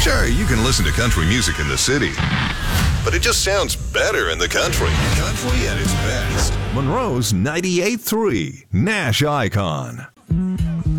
Sure, you can listen to country music in the city, but it just sounds better in the country. Country at its best. Monroe's 98.3 Nash Icon.